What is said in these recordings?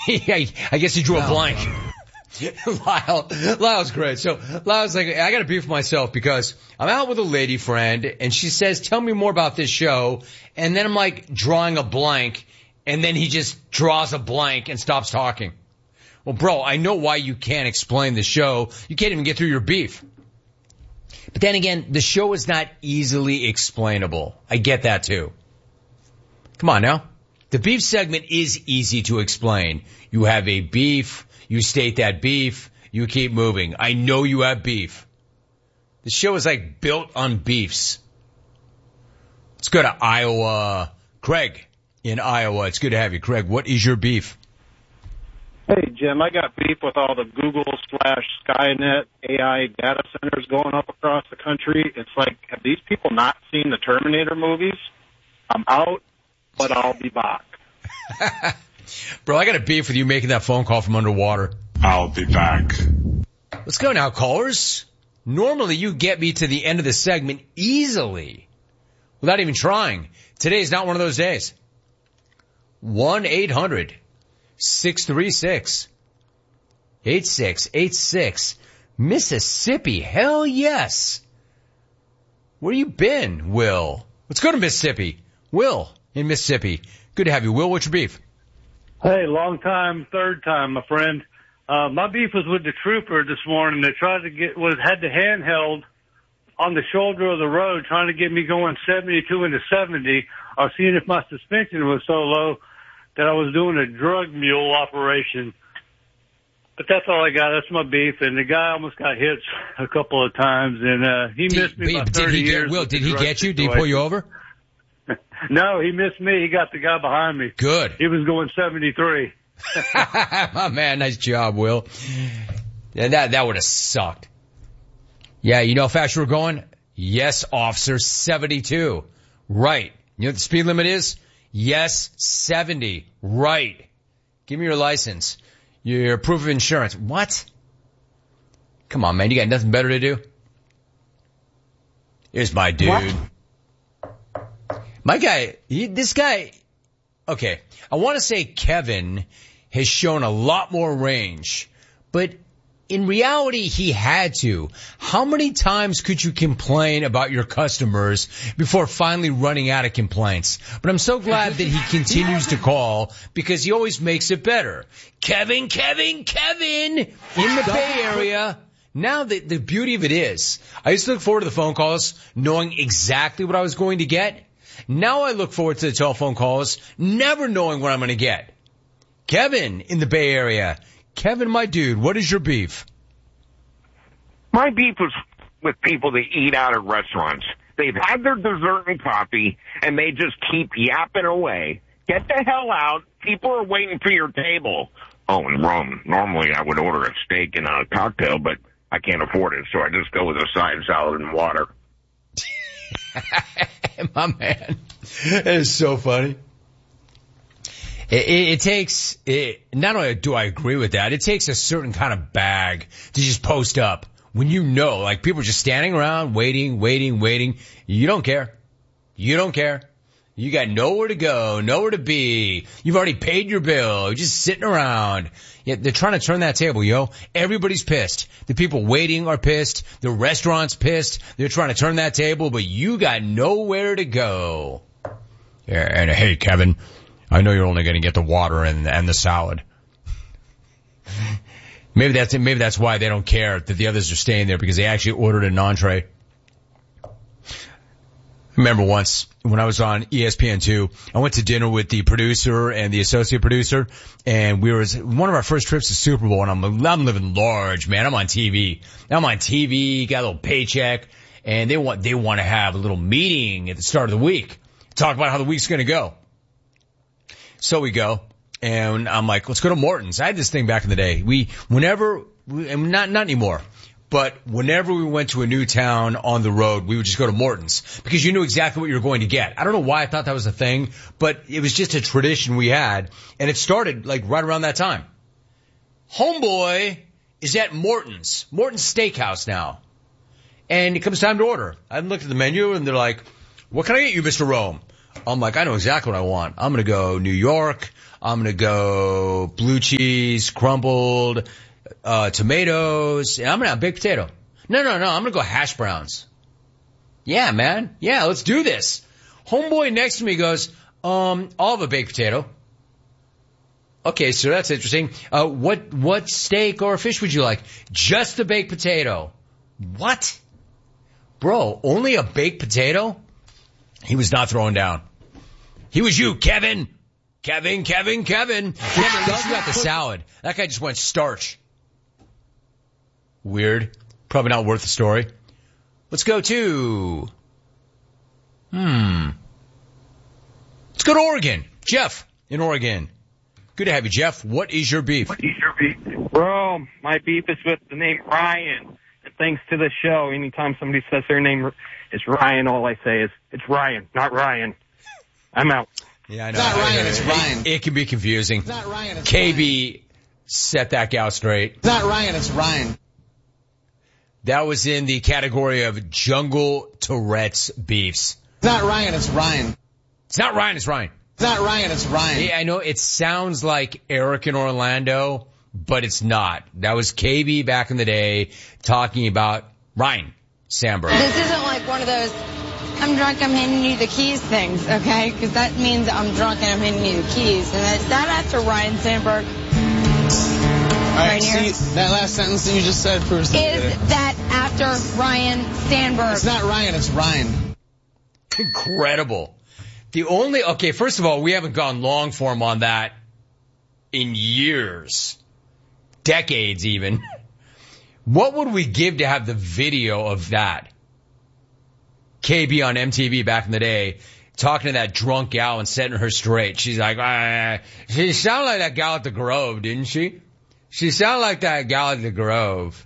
I guess he drew a blank. Lyle's great. So Lyle's like, I got to beef myself because I'm out with a lady friend and she says, tell me more about this show. And then I'm like drawing a blank and then he just draws a blank and stops talking. Well, bro, I know why you can't explain the show. You can't even get through your beef. But then again, the show is not easily explainable. I get that too. Come on now. The beef segment is easy to explain. You have a beef. You state that beef, you keep moving. I know you have beef. The show is like built on beefs. Let's go to Iowa. Craig in Iowa. It's good to have you. Craig, what is your beef? Hey, Jim, I got beef with all the Google/Skynet AI data centers going up across the country. It's like, have these people not seen the Terminator movies? I'm out, but I'll be back. Bro, I got a beef with you making that phone call from underwater. I'll be back. Let's go now, callers. Normally you get me to the end of the segment easily without even trying. Today's not one of those days. 1-800-636-8686. Mississippi. Hell yes. Where you been, Will? Let's go to Mississippi. Will in Mississippi. Good to have you. Will, what's your beef? Hey, long time, third time, my friend. My beef was with the trooper this morning. They tried to had the handheld on the shoulder of the road trying to get me going 72 into 70. I was seeing if my suspension was so low that I was doing a drug mule operation. But that's all I got. That's my beef. And the guy almost got hit a couple of times, and he missed me by 30 years. Will, did he get you? Did he pull you over? No, he missed me. He got the guy behind me. Good. He was going 73. My man, nice job, Will. And that would have sucked. Yeah, you know how fast you were going? Yes, officer, 72. Right. You know what the speed limit is? Yes, 70. Right. Give me your license. Your proof of insurance. What? Come on, man. You got nothing better to do? Here's my dude. What? My guy, this guy, okay, I want to say Kevin has shown a lot more range, but in reality, he had to. How many times could you complain about your customers before finally running out of complaints? But I'm so glad that he continues to call because he always makes it better. Kevin, in the Bay Area. Now, the beauty of it is, I used to look forward to the phone calls knowing exactly what I was going to get. Now I look forward to the telephone calls, never knowing what I'm going to get. Kevin in the Bay Area. Kevin, my dude, what is your beef? My beef was with people that eat out at restaurants. They've had their dessert and coffee, and they just keep yapping away. Get the hell out. People are waiting for your table. Oh, and Rome. Normally I would order a steak and a cocktail, but I can't afford it, so I just go with a side salad and water. My man, it is so funny. It takes, not only do I agree with that, it takes a certain kind of bag to just post up when you know, like people are just standing around waiting. You don't care. You got nowhere to go, nowhere to be. You've already paid your bill. You're just sitting around. Yeah, they're trying to turn that table, yo. Everybody's pissed. The people waiting are pissed. The restaurant's pissed. They're trying to turn that table, but you got nowhere to go. Yeah, and hey, Kevin, I know you're only going to get the water and the salad. Maybe that's why they don't care that the others are staying there because they actually ordered an entree. I remember once when I was on ESPN2, I went to dinner with the producer and the associate producer, and one of our first trips to Super Bowl, and I'm living large, man. I'm on TV, got a little paycheck, and they want to have a little meeting at the start of the week, talk about how the week's going to go. So we go, and I'm like, let's go to Morton's. I had this thing back in the day. Not anymore. But whenever we went to a new town on the road, we would just go to Morton's because you knew exactly what you were going to get. I don't know why I thought that was a thing, but it was just a tradition we had, and it started like right around that time. Homeboy is at Morton's Steakhouse now, and it comes time to order. I looked at the menu, and they're like, what can I get you, Mr. Rome? I'm like, I know exactly what I want. I'm going to go New York. I'm going to go blue cheese, crumbled, tomatoes. And I'm going to have baked potato. No. I'm going to go hash browns. Yeah, man. Yeah, let's do this. Homeboy next to me goes, I'll have a baked potato. Okay, so that's interesting. What steak or fish would you like? Just a baked potato. What? Bro, only a baked potato? He was not throwing down. He was you, Kevin. Kevin, at least you got the salad. That guy just went starch. Weird. Probably not worth the story. Let's go to... Let's go to Oregon. Jeff in Oregon. Good to have you, Jeff. What is your beef? Bro, my beef is with the name Ryan. And thanks to the show, anytime somebody says their name is Ryan, all I say is, it's Ryan, not Ryan. I'm out. Yeah, I know. It's not Ryan, it's Ryan. It can be confusing. It's not Ryan, it's KB Ryan. set that gal straight. It's not Ryan, it's Ryan. That was in the category of Jungle Tourette's beefs. It's not Ryan, it's Ryan. It's not Ryan, it's Ryan. It's not Ryan, it's Ryan. Yeah, I know it sounds like Eric in Orlando, but it's not. That was KB back in the day talking about Ryan Sandberg. This isn't like one of those, I'm drunk, I'm handing you the keys things, okay? Because that means I'm drunk and I'm handing you the keys. And is that after Ryan Sandberg? All right, see, that last sentence that you just said proves that. Is that after Ryan Sandberg? It's not Ryan, it's Ryan. Incredible. First of all, we haven't gone long form on that in years. Decades even. What would we give to have the video of that? KB on MTV back in the day talking to that drunk gal and setting her straight. She's like, she sounded like that gal at the Grove, didn't she? She sounded like that gal at the Grove.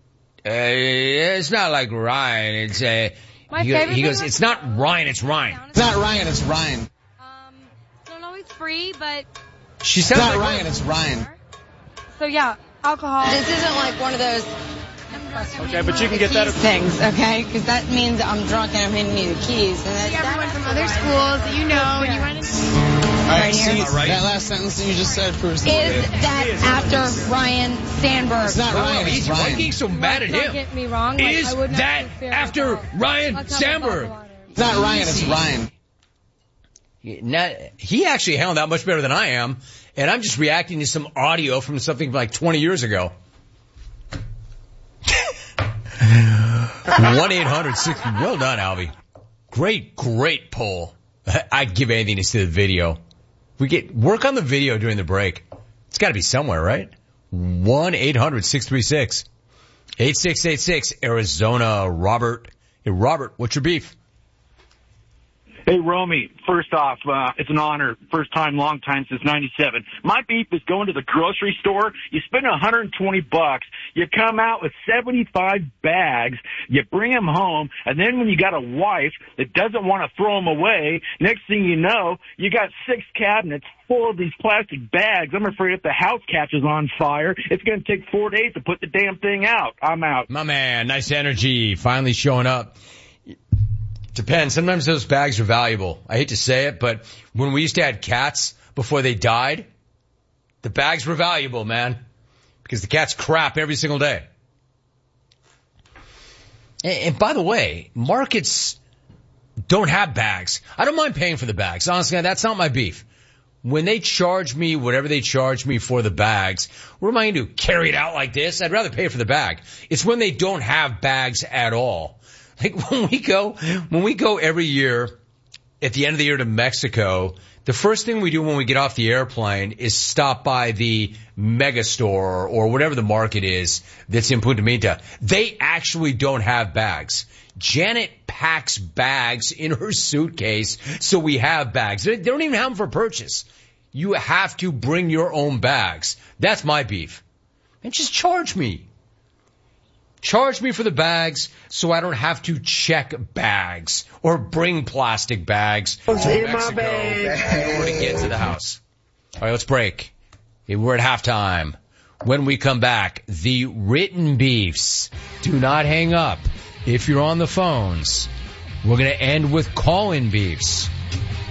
It's not like Ryan. It's he goes, it's not Ryan, it's Ryan. It's not Ryan, it's Ryan. Don't know it's free, but She It's sounds not like Ryan, it's Ryan. so yeah, alcohol. This isn't like one of those, Okay, but you can get that. things, okay? Because that means I'm drunk and I'm handing you the keys. And that's Everyone from other schools that you know, and you run into. All right, Right see, here. that last sentence that you just said proves that. Is that after Ryan Sandberg? It's not Ryan, it's Why are you Ryan. getting so mad at Don't him? get me wrong. Like, Is I would not that interfere after at all. Ryan I'll tell Sandberg? the water. It's not Ryan, it's Ryan. He actually handled that much better than I am, and I'm just reacting to some audio from something like 20 years ago. 1-800-60. Well done, Alvy. Great poll. I'd give anything to see the video. Work on the video during the break. It's got to be somewhere, right? 1-800-636-8686. Arizona, Robert. Hey, Robert, what's your beef? Hey, Romy, first off, it's an honor. First time, long time, since 97. My beef is going to the grocery store. You spend $120. You come out with 75 bags. You bring them home. And then when you got a wife that doesn't want to throw them away, next thing you know, you got 6 cabinets full of these plastic bags. I'm afraid if the house catches on fire, it's going to take 4 days to put the damn thing out. I'm out. My man, nice energy. Finally showing up. Depends. Sometimes those bags are valuable. I hate to say it, but when we used to have cats before they died, the bags were valuable, man, because the cats crap every single day. And by the way, markets don't have bags. I don't mind paying for the bags. Honestly, that's not my beef. When they charge me whatever they charge me for the bags, what am I going to do? Carry it out like this? I'd rather pay for the bag. It's when they don't have bags at all. Like when we go every year at the end of the year to Mexico, the first thing we do when we get off the airplane is stop by the mega store or whatever the market is that's in Punta Mita. They actually don't have bags. Janet packs bags in her suitcase, so we have bags. They don't even have them for purchase. You have to bring your own bags. That's my beef. And just charge me. Charge me for the bags so I don't have to check bags or bring plastic bags to Mexico in order to get to the house. All right, let's break. We're at halftime. When we come back, the written beefs. Do not hang up. If you're on the phones, we're going to end with call-in beefs.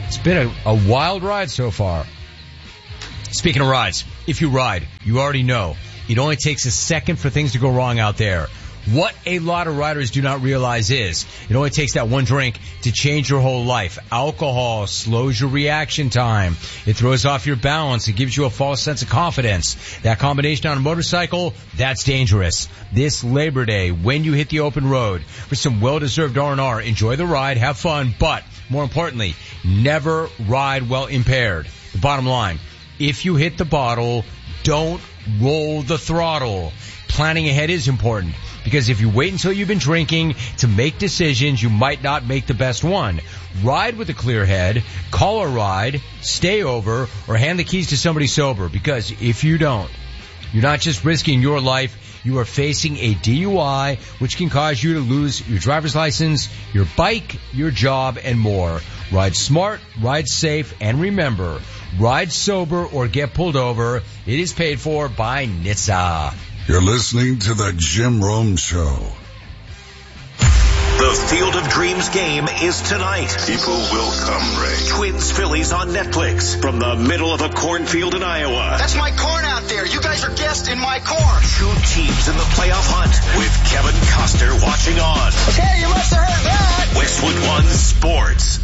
It's been a wild ride so far. Speaking of rides, if you ride, you already know it only takes a second for things to go wrong out there. What a lot of riders do not realize is it only takes that one drink to change your whole life. Alcohol slows your reaction time. It throws off your balance. It gives you a false sense of confidence. That combination on a motorcycle, that's dangerous. This Labor Day, when you hit the open road for some well-deserved R&R, enjoy the ride, have fun, but more importantly, never ride while impaired. The bottom line, if you hit the bottle, don't roll the throttle. Planning ahead is important. Because if you wait until you've been drinking to make decisions, you might not make the best one. Ride with a clear head, call a ride, stay over, or hand the keys to somebody sober. Because if you don't, you're not just risking your life, you are facing a DUI, which can cause you to lose your driver's license, your bike, your job, and more. Ride smart, ride safe, and remember, ride sober or get pulled over. It is paid for by NHTSA. You're listening to the Jim Rome Show. The Field of Dreams game is tonight. People will come, Ray. Twins Phillies on Netflix from the middle of a cornfield in Iowa. That's my corn out there. You guys are guests in my corn. 2 teams in the playoff hunt with Kevin Costner watching on. Okay, you must have heard that. Westwood One Sports.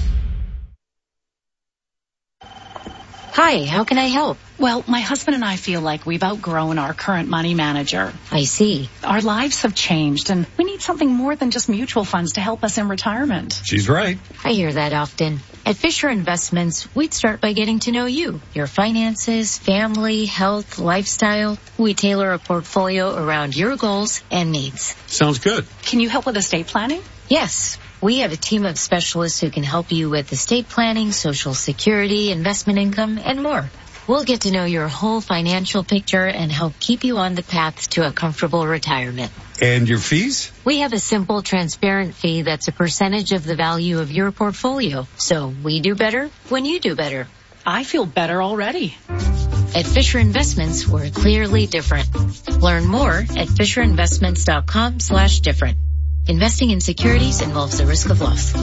Hi, how can I help? Well, my husband and I feel like we've outgrown our current money manager. I see. Our lives have changed, and we need something more than just mutual funds to help us in retirement. She's right. I hear that often. At Fisher Investments, we'd start by getting to know you, your finances, family, health, lifestyle. We tailor a portfolio around your goals and needs. Sounds good. Can you help with estate planning? Yes. We have a team of specialists who can help you with estate planning, Social Security, investment income, and more. We'll get to know your whole financial picture and help keep you on the path to a comfortable retirement. And your fees? We have a simple, transparent fee that's a percentage of the value of your portfolio. So we do better when you do better. I feel better already. At Fisher Investments, we're clearly different. Learn more at FisherInvestments.com/different. Investing in securities involves the risk of loss.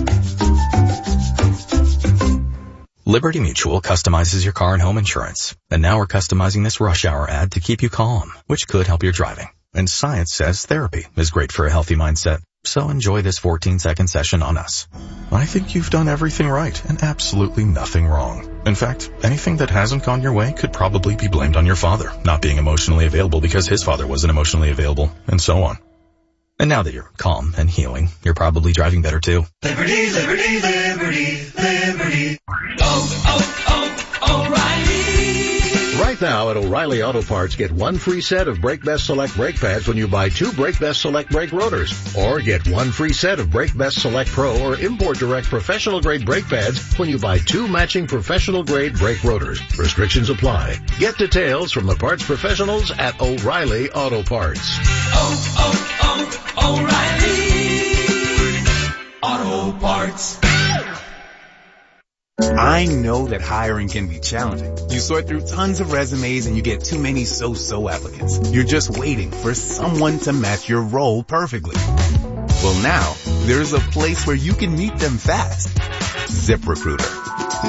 Liberty Mutual customizes your car and home insurance. And now we're customizing this rush hour ad to keep you calm, which could help your driving. And science says therapy is great for a healthy mindset. So enjoy this 14-second session on us. I think you've done everything right and absolutely nothing wrong. In fact, anything that hasn't gone your way could probably be blamed on your father not being emotionally available because his father wasn't emotionally available, and so on. And now that you're calm and healing, you're probably driving better too. Liberty, liberty, liberty, liberty. O'Reilly. Right now at O'Reilly Auto Parts, get 1 free set of Brake Best Select brake pads when you buy 2 Brake Best Select brake rotors. Or get 1 free set of Brake Best Select Pro or Import Direct professional grade brake pads when you buy 2 matching professional grade brake rotors. Restrictions apply. Get details from the parts professionals at O'Reilly Auto Parts. O'Reilly Auto Parts. I know that hiring can be challenging. You sort through tons of resumes and you get too many so-so applicants. You're just waiting for someone to match your role perfectly. Well, now there's a place where you can meet them fast. ZipRecruiter.